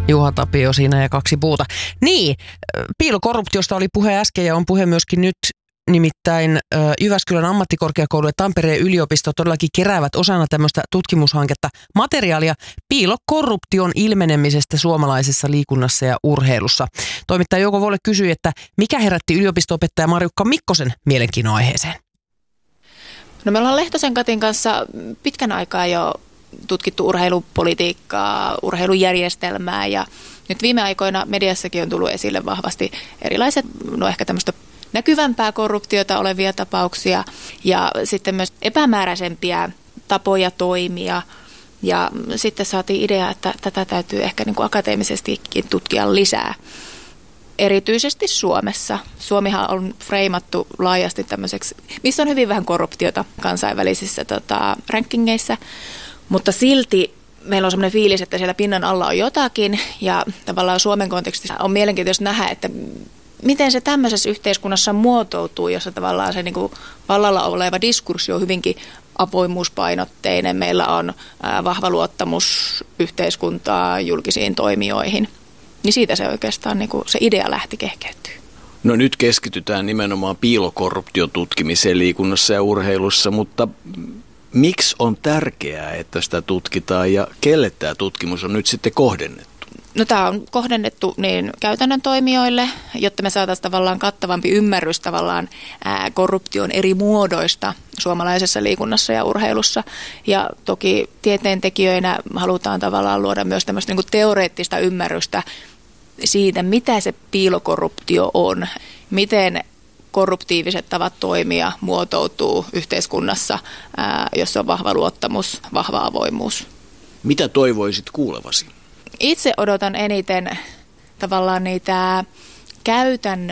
Juha Tapio siinä ja kaksi puuta. Niin, piilokorruptiosta oli puhe äsken ja on puhe myöskin nyt. Nimittäin Jyväskylän ammattikorkeakoulu ja Tampereen yliopisto todellakin keräävät osana tämmöistä tutkimushanketta materiaalia piilokorruption ilmenemisestä suomalaisessa liikunnassa ja urheilussa. Toimittaja Jouko Volle kysyi, että mikä herätti yliopisto-opettaja Marjukka Mikkosen mielenkiinnon aiheeseen? No me ollaan Lehtosen Katin kanssa pitkän aikaa jo tutkittu urheilupolitiikkaa, urheilujärjestelmää ja nyt viime aikoina mediassakin on tullut esille vahvasti erilaiset, ehkä tämmöistä näkyvämpää korruptiota olevia tapauksia ja sitten myös epämääräisempiä tapoja toimia. Ja sitten saatiin idea, että tätä täytyy ehkä niin kuin akateemisestikin tutkia lisää. Erityisesti Suomessa. Suomihan on freimattu laajasti tämmöiseksi, missä on hyvin vähän korruptiota kansainvälisissä rankingeissa, mutta silti meillä on semmoinen fiilis, että siellä pinnan alla on jotakin ja tavallaan Suomen kontekstissa on mielenkiintoista nähdä, että miten se tämmöisessä yhteiskunnassa muotoutuu, jossa tavallaan se niin kuin vallalla oleva diskurssi on hyvinkin avoimuuspainotteinen. Meillä on vahva luottamus yhteiskuntaa julkisiin toimijoihin. Niin siitä se oikeastaan niin kuin se idea lähti kehkeytyä. No nyt keskitytään nimenomaan piilokorruptiotutkimiseen liikunnassa ja urheilussa, mutta miksi on tärkeää, että sitä tutkitaan ja kelle tämä tutkimus on nyt sitten kohdennettu? No tämä on kohdennettu niin käytännön toimijoille, jotta me saataisiin tavallaan kattavampi ymmärrys tavallaan korruption eri muodoista suomalaisessa liikunnassa ja urheilussa. Ja toki tieteentekijöinä halutaan tavallaan luoda myös tämmöistä niin kuin teoreettista ymmärrystä siitä, mitä se piilokorruptio on, miten korruptiiviset tavat toimia muotoutuu yhteiskunnassa, jossa on vahva luottamus, vahva avoimuus. Mitä toivoisit kuulevasi? Itse odotan eniten tavallaan niitä käytännön